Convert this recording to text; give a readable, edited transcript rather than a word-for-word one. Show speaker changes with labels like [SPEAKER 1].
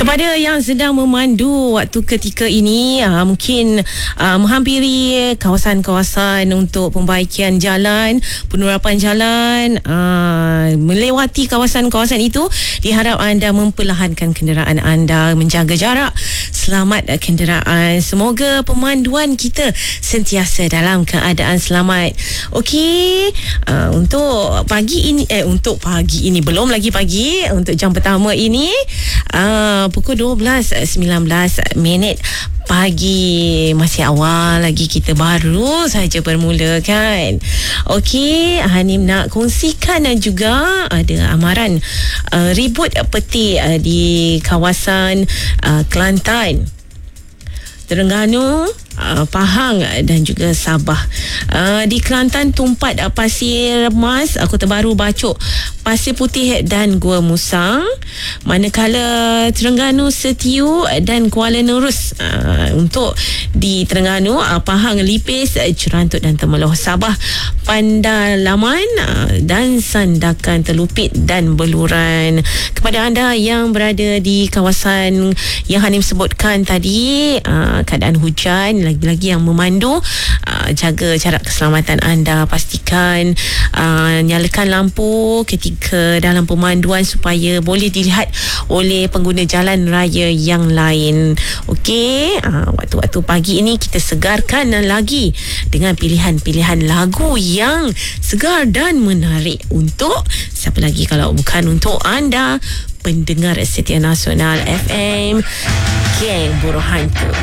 [SPEAKER 1] Kepada yang sedang memandu waktu ketika ini, mungkin menghampiri kawasan-kawasan untuk pembaikan jalan, penerapan jalan, melewati kawasan-kawasan itu, diharap anda memperlahankan kenderaan anda, menjaga jarak, selamat kenderaan. Semoga pemanduan kita sentiasa dalam keadaan selamat. Okey, untuk pagi ini belum lagi pagi, untuk jam pertama ini pukul 12.19 pagi, masih awal lagi, kita baru saja bermula kan. Okey, Hanim nak kongsikan juga ada amaran ribut peti di kawasan Kelantan, Terengganu, Pahang dan juga Sabah. Di Kelantan, Tumpat Pasir Mas, Kota Baru, Bacok, Pasir Putih dan Gua Musang. Manakala Terengganu, Setiu dan Kuala Nerus. Untuk di Terengganu, Pahang, Lipis, Cerantut dan Temeloh. Sabah, Pandalaman dan Sandakan, Telupit dan Beluran. Kepada anda yang berada di kawasan yang Hanim sebutkan tadi, keadaan hujan, lagi-lagi yang memandu, jaga jarak keselamatan anda. Pastikan nyalakan lampu ketika dalam pemanduan supaya boleh dilihat oleh pengguna jalan raya yang lain. Okey, waktu-waktu pagi ini kita segarkan lagi dengan pilihan-pilihan lagu yang segar dan menarik. Untuk siapa lagi kalau bukan untuk anda, pendengar setia Nasional FM, Geng Buruh Hantu.